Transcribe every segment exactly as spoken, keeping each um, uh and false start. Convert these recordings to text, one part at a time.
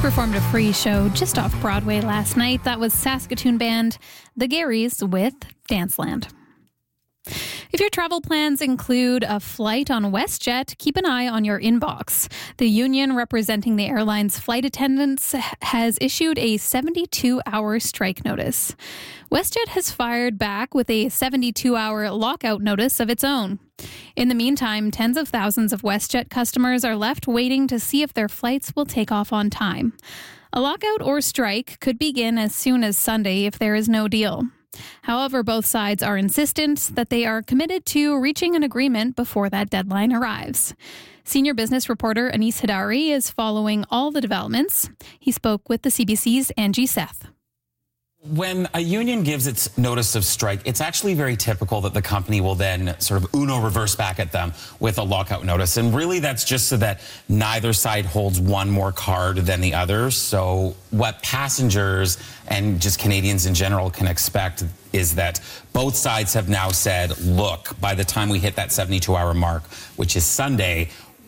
performed a free show just off Broadway last night. That was Saskatoon band The Garys with Danceland. If your travel plans include a flight on WestJet, keep an eye on your inbox. The union representing the airline's flight attendants has issued a seventy-two hour strike notice. WestJet has fired back with a seventy-two hour lockout notice of its own. In the meantime, tens of thousands of WestJet customers are left waiting to see if their flights will take off on time. A lockout or strike could begin as soon as Sunday if there is no deal. However, both sides are insistent that they are committed to reaching an agreement before that deadline arrives. Senior business reporter Anis Hidari is following all the developments. He spoke with the C B C's Angie Seth. When a union gives its notice of strike, it's actually very typical that the company will then sort of Uno reverse back at them with a lockout notice. And really that's just so that neither side holds one more card than the other. So what passengers and just Canadians in general can expect is that both sides have now said, look, by the time we hit that seventy-two hour mark, which is Sunday,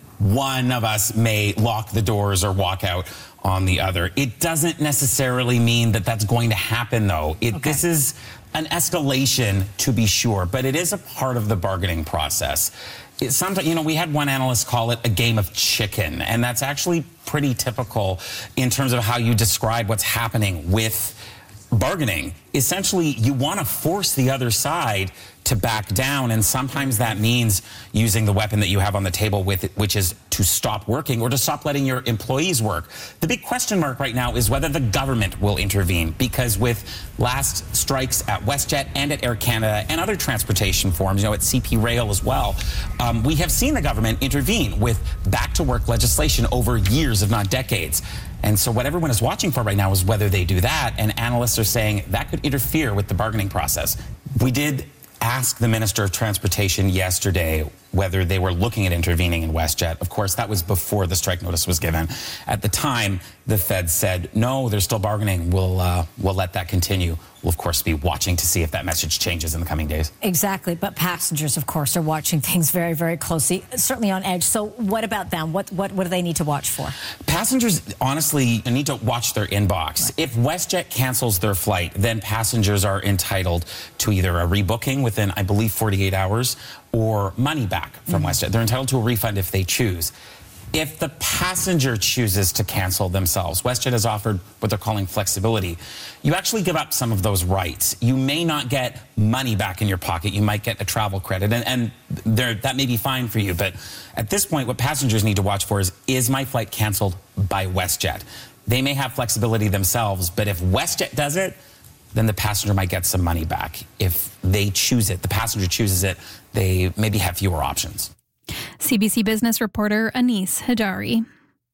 one of us may lock the doors or walk out on the other. It doesn't necessarily mean that that's going to happen, though. It, okay. This is an escalation, to be sure, but it is a part of the bargaining process. It, sometimes, you know, we had one analyst call it a game of chicken, and that's actually pretty typical in terms of how you describe what's happening with bargaining. Essentially, you want to force the other side to back down, and sometimes that means using the weapon that you have on the table, with it, which is to stop working or to stop letting your employees work. The big question mark right now is whether the government will intervene, because with last strikes at WestJet and at Air Canada and other transportation forms, you know, at C P Rail as well, um, we have seen the government intervene with back-to-work legislation over years, if not decades. And so what everyone is watching for right now is whether they do that, and analysts are saying that could interfere with the bargaining process. We did ask the Minister of Transportation yesterday whether they were looking at intervening in WestJet. Of course, that was before the strike notice was given. At the time, the Fed said, no, they're still bargaining. We'll, uh, we'll let that continue. We'll, of course, be watching to see if that message changes in the coming days. Exactly. But passengers, of course, are watching things very, very closely, certainly on edge. So what about them? What, what, what do they need to watch for? Passengers, honestly, need to watch their inbox. Right. If WestJet cancels their flight, then passengers are entitled to either a rebooking within, I believe, forty-eight hours or money back from mm-hmm. WestJet. They're entitled to a refund if they choose. If the passenger chooses to cancel themselves, WestJet has offered what they're calling flexibility. You actually give up some of those rights. You may not get money back in your pocket. You might get a travel credit, and, and there, that may be fine for you. But at this point, what passengers need to watch for is, is my flight canceled by WestJet? They may have flexibility themselves, but if WestJet does it, then the passenger might get some money back. If they choose it, the passenger chooses it, they maybe have fewer options. C B C business reporter Anis Hidari.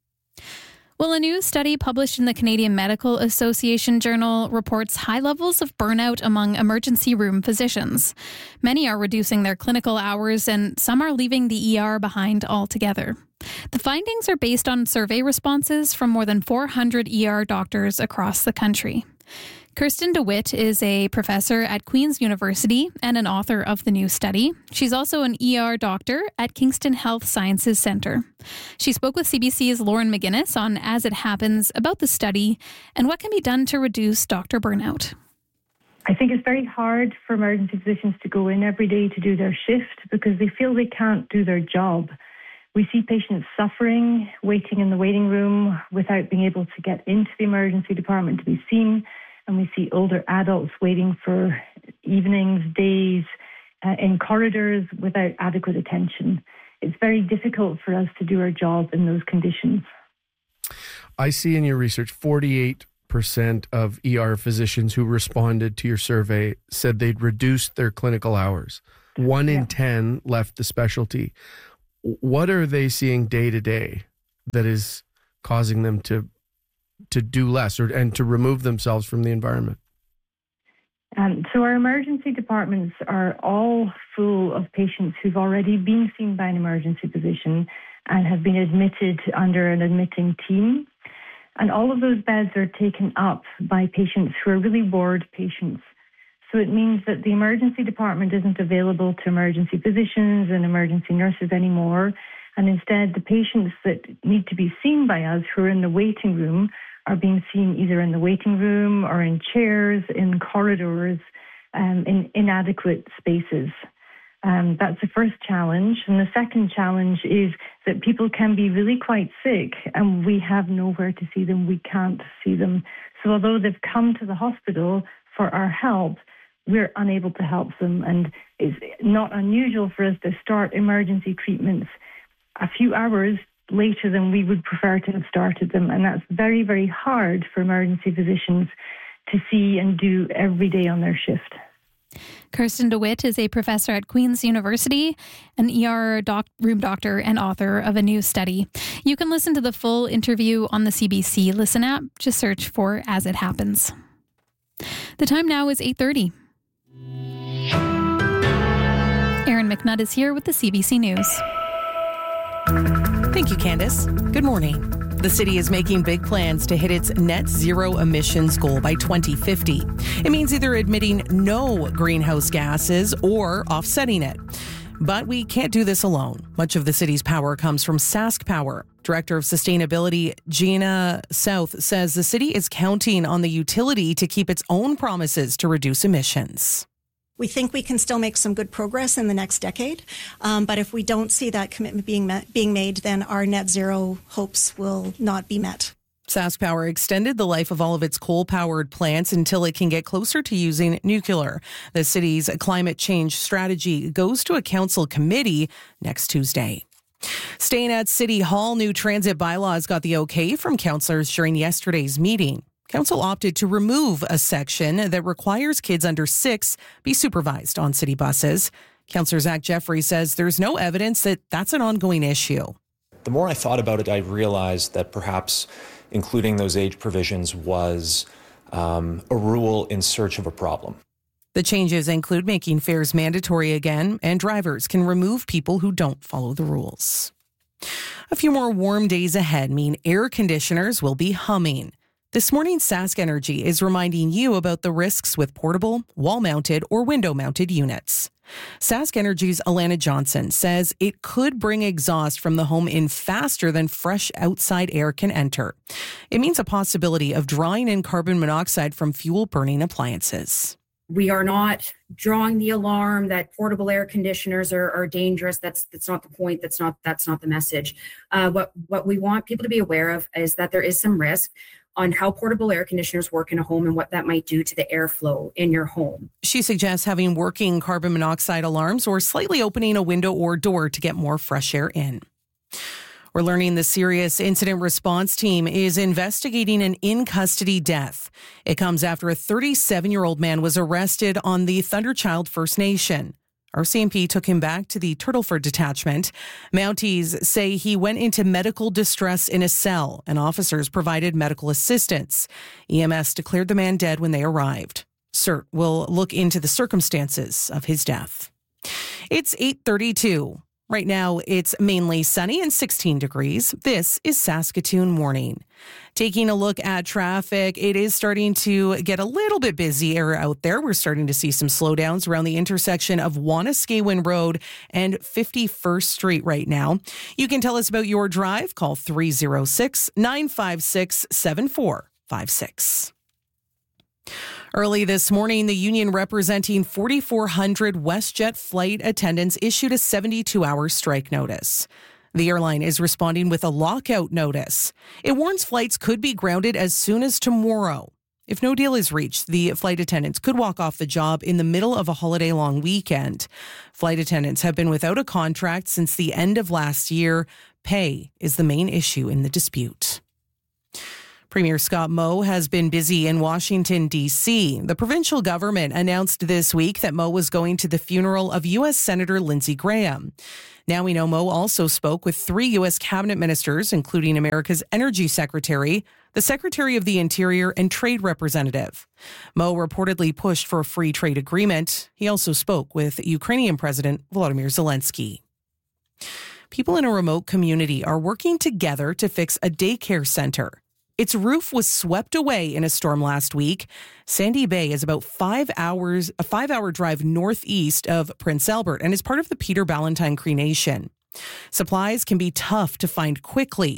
Well, a new study published in the Canadian Medical Association Journal reports high levels of burnout among emergency room physicians. Many are reducing their clinical hours, and some are leaving the E R behind altogether. The findings are based on survey responses from more than four hundred E R doctors across the country. Kirsten DeWitt is a professor at Queen's University and an author of the new study. She's also an E R doctor at Kingston Health Sciences Centre. She spoke with C B C's Lauren McGuinness on As It Happens about the study and what can be done to reduce doctor burnout. I think it's very hard for emergency physicians to go in every day to do their shift because they feel they can't do their job. We see patients suffering, waiting in the waiting room without being able to get into the emergency department to be seen. And we see older adults waiting for evenings, days, uh, in corridors without adequate attention. It's very difficult for us to do our job in those conditions. I see in your research forty-eight percent of E R physicians who responded to your survey said they'd reduced their clinical hours. One in yeah. ten left the specialty. What are they seeing day to day that is causing them to to do less or and to remove themselves from the environment? Um, so our emergency departments are all full of patients who've already been seen by an emergency physician and have been admitted under an admitting team. And all of those beds are taken up by patients who are really ward patients. So it means that the emergency department isn't available to emergency physicians and emergency nurses anymore. And instead, the patients that need to be seen by us who are in the waiting room are being seen either in the waiting room or in chairs, in corridors, um, in inadequate spaces. Um, that's the first challenge. And the second challenge is that people can be really quite sick and we have nowhere to see them. We can't see them. So although they've come to the hospital for our help, we're unable to help them. And it's not unusual for us to start emergency treatments a few hours later than we would prefer to have started them. And that's very, very hard for emergency physicians to see and do every day on their shift. Kirsten DeWitt is a professor at Queen's University, an E R doc- room doctor, and author of a new study. You can listen to the full interview on the C B C Listen app. Just search for As It Happens. The time now is eight thirty. Erin McNutt is here with the C B C News. Thank you, Candace. Good morning. The city is making big plans to hit its net zero emissions goal by twenty fifty. It means either admitting no greenhouse gases or offsetting it. But we can't do this alone. Much of the city's power comes from Sask Power. Director of Sustainability Gina South says the city is counting on the utility to keep its own promises to reduce emissions. We think we can still make some good progress in the next decade, um, but if we don't see that commitment being met, being made, then our net zero hopes will not be met. Sask Power extended the life of all of its coal-powered plants until it can get closer to using nuclear. The city's climate change strategy goes to a council committee next Tuesday. Staying at City Hall, new transit bylaws got the okay from councillors during yesterday's meeting. Council opted to remove a section that requires kids under six be supervised on city buses. Councillor Zach Jeffrey says there's no evidence that that's an ongoing issue. The more I thought about it, I realized that perhaps including those age provisions was um, a rule in search of a problem. The changes include making fares mandatory again, and drivers can remove people who don't follow the rules. A few more warm days ahead mean air conditioners will be humming. This morning, Sask Energy is reminding you about the risks with portable, wall-mounted, or window-mounted units. Sask Energy's Alana Johnson says it could bring exhaust from the home in faster than fresh outside air can enter. It means a possibility of drawing in carbon monoxide from fuel-burning appliances. We are not drawing the alarm that portable air conditioners are, are dangerous. That's that's not the point. That's not that's not the message. Uh, what what we want people to be aware of is that there is some risk on how portable air conditioners work in a home and what that might do to the airflow in your home. She suggests having working carbon monoxide alarms or slightly opening a window or door to get more fresh air in. We're learning the Serious Incident Response Team is investigating an in-custody death. It comes after a thirty-seven-year-old man was arrested on the Thunderchild First Nation. R C M P took him back to the Turtleford detachment. Mounties say he went into medical distress in a cell, and officers provided medical assistance. E M S declared the man dead when they arrived. C I R T will look into the circumstances of his death. It's eight thirty-two. Right now, it's mainly sunny and sixteen degrees. This is Saskatoon Morning. Taking a look at traffic, it is starting to get a little bit busier out there. We're starting to see some slowdowns around the intersection of Wanuskewin Road and fifty-first Street right now. You can tell us about your drive. Call three oh six, nine five six, seven four five six. Early this morning, the union representing forty-four hundred WestJet flight attendants issued a seventy-two hour strike notice. The airline is responding with a lockout notice. It warns flights could be grounded as soon as tomorrow. If no deal is reached, the flight attendants could walk off the job in the middle of a holiday-long weekend. Flight attendants have been without a contract since the end of last year. Pay is the main issue in the dispute. Premier Scott Moe has been busy in Washington, D C. The provincial government announced this week that Moe was going to the funeral of U S Senator Lindsey Graham. Now we know Moe also spoke with three U S cabinet ministers, including America's Energy Secretary, the Secretary of the Interior, and Trade Representative. Moe reportedly pushed for a free trade agreement. He also spoke with Ukrainian President Volodymyr Zelensky. People in a remote community are working together to fix a daycare center. Its roof was swept away in a storm last week. Sandy Bay is about five hours, a five-hour drive northeast of Prince Albert and is part of the Peter Ballantyne Cree Nation. Supplies can be tough to find quickly.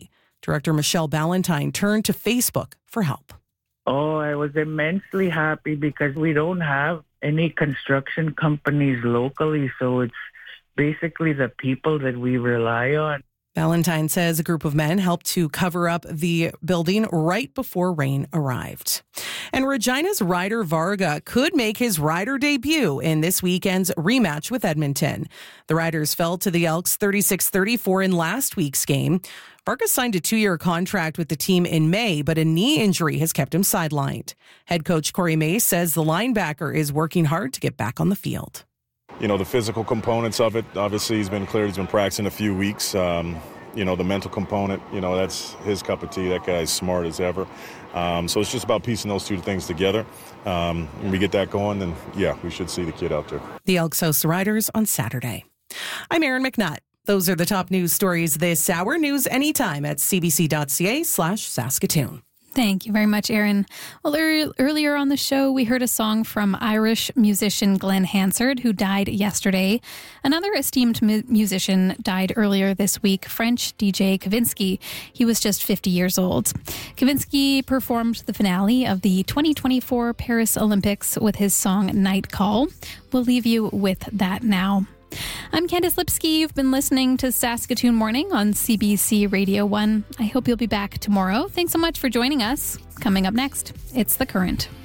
Director Michelle Ballantyne turned to Facebook for help. Oh, I was immensely happy because we don't have any construction companies locally, so it's basically the people that we rely on. Ballantyne says a group of men helped to cover up the building right before rain arrived. And Regina's Ryder Varga could make his Rider debut in this weekend's rematch with Edmonton. The Riders fell to the Elks thirty-six thirty-four in last week's game. Varga signed a two-year contract with the team in May, but a knee injury has kept him sidelined. Head coach Corey Mace says the linebacker is working hard to get back on the field. You know, the physical components of it, obviously he's been cleared. He's been practicing a few weeks. Um, you know, the mental component, you know, that's his cup of tea. That guy's smart as ever. Um, so it's just about piecing those two things together. Um, when we get that going, then, yeah, we should see the kid out there. The Elks host the Riders on Saturday. I'm Erin McNutt. Those are the top news stories this hour. News anytime at cbc.ca slash Saskatoon. Thank you very much, Erin. Well, er- earlier on the show, we heard a song from Irish musician Glenn Hansard, who died yesterday. Another esteemed mu- musician died earlier this week, French D J Kavinsky. He was just fifty years old. Kavinsky performed the finale of the twenty twenty-four Paris Olympics with his song Night Call. We'll leave you with that now. I'm Candice Lipsky. You've been listening to Saskatoon Morning on C B C Radio one. I hope you'll be back tomorrow. Thanks so much for joining us. Coming up next, it's The Current.